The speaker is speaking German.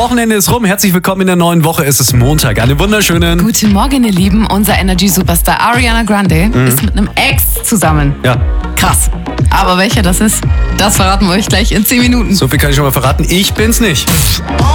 Wochenende ist rum. Herzlich willkommen in der neuen Woche. Es ist Montag. Einen wunderschönen... Guten Morgen, ihr Lieben. Unser Energy-Superstar Ariana Grande ist mit einem Ex zusammen. Ja, Krass. Aber welcher das ist, das verraten wir euch gleich in 10 Minuten. so viel kann ich schon mal verraten. Ich bin's nicht.